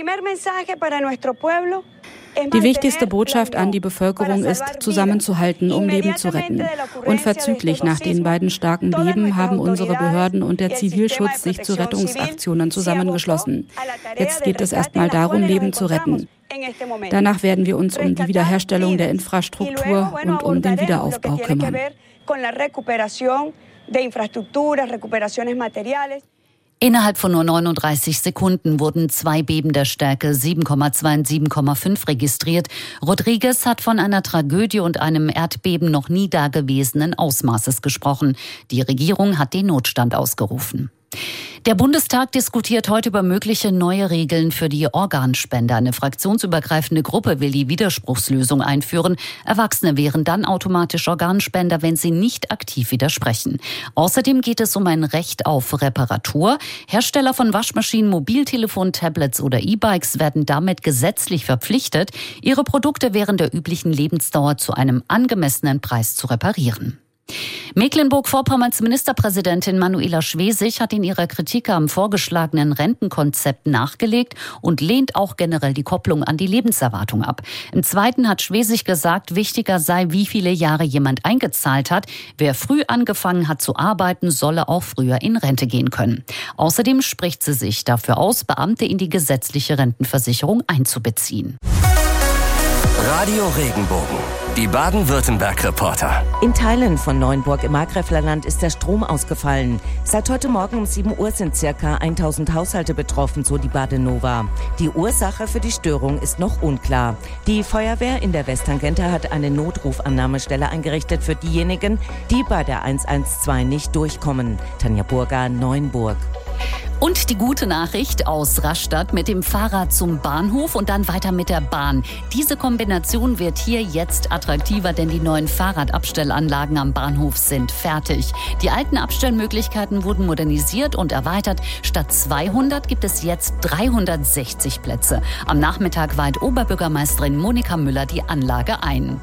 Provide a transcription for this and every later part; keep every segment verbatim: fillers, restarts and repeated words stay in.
Die wichtigste Botschaft an die Bevölkerung ist, zusammenzuhalten, um Leben zu retten. Unverzüglich nach den beiden starken Beben haben unsere Behörden und der Zivilschutz sich zu Rettungsaktionen zusammengeschlossen. Jetzt geht es erstmal darum, Leben zu retten. Danach werden wir uns um die Wiederherstellung der Infrastruktur und um den Wiederaufbau kümmern. Innerhalb von nur neununddreißig Sekunden wurden zwei Beben der Stärke sieben Komma zwei und sieben Komma fünf registriert. Rodriguez hat von einer Tragödie und einem Erdbeben noch nie dagewesenen Ausmaßes gesprochen. Die Regierung hat den Notstand ausgerufen. Der Bundestag diskutiert heute über mögliche neue Regeln für die Organspende. Eine fraktionsübergreifende Gruppe will die Widerspruchslösung einführen. Erwachsene wären dann automatisch Organspender, wenn sie nicht aktiv widersprechen. Außerdem geht es um ein Recht auf Reparatur. Hersteller von Waschmaschinen, Mobiltelefonen, Tablets oder E-Bikes werden damit gesetzlich verpflichtet, ihre Produkte während der üblichen Lebensdauer zu einem angemessenen Preis zu reparieren. Mecklenburg-Vorpommerns Ministerpräsidentin Manuela Schwesig hat in ihrer Kritik am vorgeschlagenen Rentenkonzept nachgelegt und lehnt auch generell die Kopplung an die Lebenserwartung ab. Im Zweiten hat Schwesig gesagt, wichtiger sei, wie viele Jahre jemand eingezahlt hat. Wer früh angefangen hat zu arbeiten, solle auch früher in Rente gehen können. Außerdem spricht sie sich dafür aus, Beamte in die gesetzliche Rentenversicherung einzubeziehen. Radio Regenbogen, die Baden-Württemberg-Reporter. In Teilen von Neuenburg im Markgräflerland ist der Strom ausgefallen. Seit heute Morgen um sieben Uhr sind ca. tausend Haushalte betroffen, so die Badenova. Die Ursache für die Störung ist noch unklar. Die Feuerwehr in der Westtangente hat eine Notrufannahmestelle eingerichtet für diejenigen, die bei der eins eins zwei nicht durchkommen. Tanja Burger, Neuenburg. Und die gute Nachricht aus Rastatt: mit dem Fahrrad zum Bahnhof und dann weiter mit der Bahn. Diese Kombination wird hier jetzt attraktiver, denn die neuen Fahrradabstellanlagen am Bahnhof sind fertig. Die alten Abstellmöglichkeiten wurden modernisiert und erweitert. Statt zweihundert gibt es jetzt dreihundertsechzig Plätze. Am Nachmittag weiht Oberbürgermeisterin Monika Müller die Anlage ein.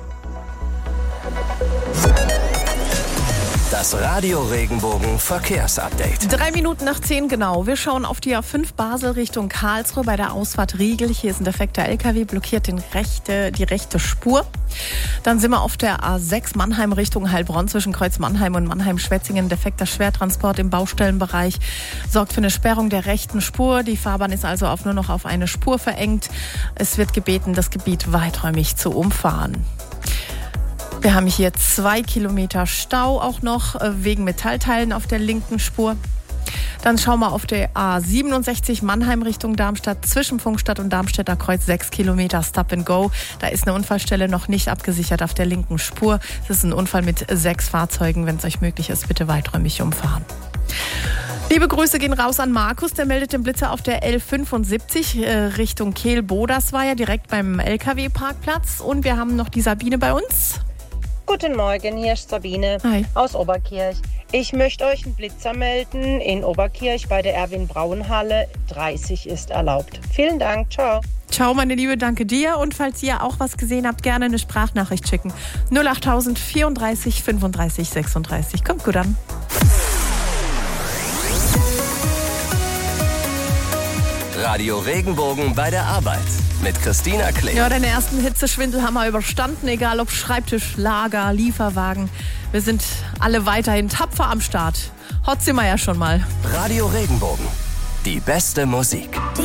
Das Radio Regenbogen Verkehrsupdate. Drei Minuten nach zehn genau. Wir schauen auf die A fünf Basel Richtung Karlsruhe bei der Ausfahrt Riegel. Hier ist ein defekter L K W, blockiert den rechte, die rechte Spur. Dann sind wir auf der A sechs Mannheim Richtung Heilbronn zwischen Kreuz Mannheim und Mannheim-Schwetzingen. Defekter Schwertransport im Baustellenbereich sorgt für eine Sperrung der rechten Spur. Die Fahrbahn ist also auf nur noch auf eine Spur verengt. Es wird gebeten, das Gebiet weiträumig zu umfahren. Wir haben hier zwei Kilometer Stau auch noch wegen Metallteilen auf der linken Spur. Dann schauen wir auf der A siebenundsechzig Mannheim Richtung Darmstadt zwischen Funkstadt und Darmstädter Kreuz sechs Kilometer Stop and Go. Da ist eine Unfallstelle noch nicht abgesichert auf der linken Spur. Es ist ein Unfall mit sechs Fahrzeugen. Wenn es euch möglich ist, bitte weiträumig umfahren. Liebe Grüße gehen raus an Markus, der meldet den Blitzer auf der L fünfundsiebzig äh, Richtung Kehl-Bodersweier, direkt beim L K W-Parkplatz. Und wir haben noch die Sabine bei uns. Guten Morgen, hier ist Sabine Hi. aus Oberkirch. Ich möchte euch einen Blitzer melden in Oberkirch bei der Erwin-Braun-Halle. dreißig ist erlaubt. Vielen Dank, ciao. Ciao, meine Liebe, danke dir. Und falls ihr auch was gesehen habt, gerne eine Sprachnachricht schicken. null acht tausend vierunddreißig fünfunddreißig sechsunddreißig. Kommt gut an. Radio Regenbogen bei der Arbeit mit Christina Klee. Ja, den ersten Hitzeschwindel haben wir überstanden, egal ob Schreibtisch, Lager, Lieferwagen. Wir sind alle weiterhin tapfer am Start. Hot sind wir ja schon mal. Radio Regenbogen, die beste Musik.